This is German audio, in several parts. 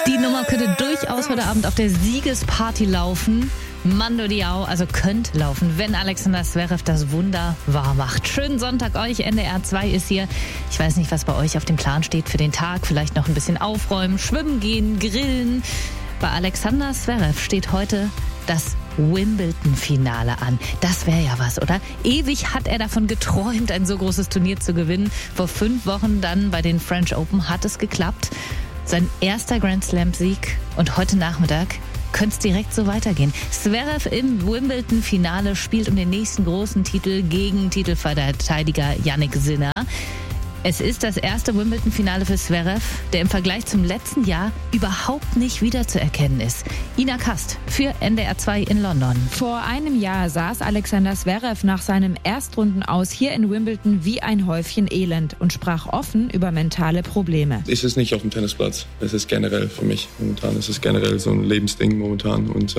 Die Nummer könnte durchaus heute Abend auf der Siegesparty laufen. Mando Diao, also könnte laufen, wenn Alexander Zverev das Wunder wahr macht. Schönen Sonntag euch, NDR 2 ist hier. Ich weiß nicht, was bei euch auf dem Plan steht für den Tag. Vielleicht noch ein bisschen aufräumen, schwimmen gehen, grillen. Bei Alexander Zverev steht heute das Wimbledon-Finale an. Das wäre ja was, oder? Ewig hat er davon geträumt, ein so großes Turnier zu gewinnen. Vor 5 Wochen dann bei den French Open hat es geklappt. Sein erster Grand Slam-Sieg und heute Nachmittag könnte es direkt so weitergehen. Zverev im Wimbledon-Finale spielt um den nächsten großen Titel gegen Titelverteidiger Jannik Sinner. Es ist das erste Wimbledon-Finale für Zverev, der im Vergleich zum letzten Jahr überhaupt nicht wiederzuerkennen ist. Ina Kast für NDR 2 in London. Vor einem Jahr saß Alexander Zverev nach seinem Erstrundenaus hier in Wimbledon wie ein Häufchen Elend und sprach offen über mentale Probleme. Es ist nicht auf dem Tennisplatz, es ist generell für mich momentan. Es ist generell so ein Lebensding momentan und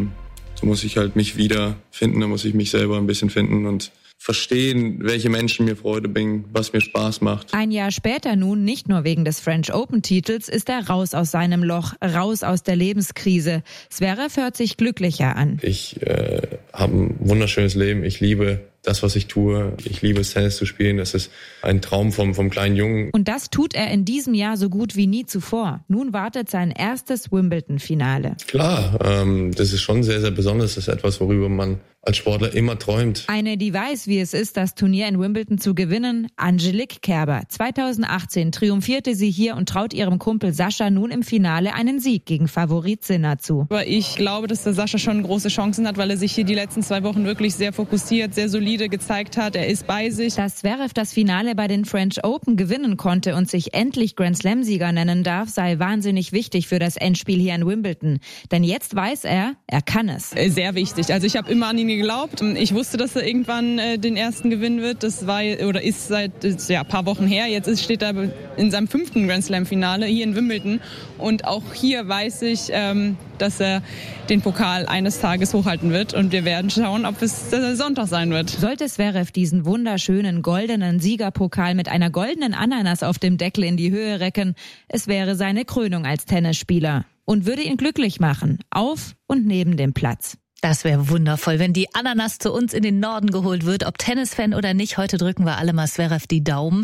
so muss ich halt mich wiederfinden, da muss ich mich selber ein bisschen finden und verstehen, welche Menschen mir Freude bringen, was mir Spaß macht. Ein Jahr später nun, nicht nur wegen des French Open-Titels, ist er raus aus seinem Loch, raus aus der Lebenskrise. Zverev hört sich glücklicher an. Ich habe ein wunderschönes Leben. Ich liebe das, was ich tue. Ich liebe es, Tennis zu spielen. Das ist ein Traum vom kleinen Jungen. Und das tut er in diesem Jahr so gut wie nie zuvor. Nun wartet sein erstes Wimbledon-Finale. Klar, das ist schon sehr, sehr besonders. Das ist etwas, worüber man als Sportler immer träumt. Eine, die weiß, wie es ist, das Turnier in Wimbledon zu gewinnen, Angelique Kerber. 2018 triumphierte sie hier und traut ihrem Kumpel Sascha nun im Finale einen Sieg gegen Favorit Sinner zu. Aber ich glaube, dass der Sascha schon große Chancen hat, weil er sich hier die letzten 2 Wochen wirklich sehr fokussiert, sehr solide gezeigt hat. Er ist bei sich. Dass Zverev das Finale bei den French Open gewinnen konnte und sich endlich Grand Slam-Sieger nennen darf, sei wahnsinnig wichtig für das Endspiel hier in Wimbledon. Denn jetzt weiß er kann es. Sehr wichtig. Also ich habe immer an ihn geglaubt. Ich wusste, dass er irgendwann den ersten gewinnen wird. Das war oder ist seit ein paar Wochen her. Jetzt steht er in seinem 5. Grand Slam-Finale hier in Wimbledon. Und auch hier weiß ich, dass er den Pokal eines Tages hochhalten wird. Und wir werden schauen, ob es Sonntag sein wird. Sollte Zverev diesen wunderschönen goldenen Siegerpokal mit einer goldenen Ananas auf dem Deckel in die Höhe recken, es wäre seine Krönung als Tennisspieler. Und würde ihn glücklich machen, auf und neben dem Platz. Das wäre wundervoll, wenn die Ananas zu uns in den Norden geholt wird, ob Tennisfan oder nicht. Heute drücken wir alle mal Zverev die Daumen.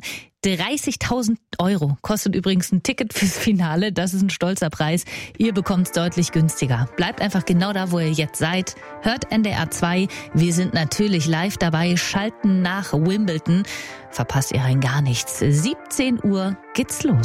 30.000 € kostet übrigens ein Ticket fürs Finale. Das ist ein stolzer Preis. Ihr bekommt es deutlich günstiger. Bleibt einfach genau da, wo ihr jetzt seid. Hört NDR 2. Wir sind natürlich live dabei. Schalten nach Wimbledon. Verpasst ihr rein gar nichts. 17 Uhr geht's los.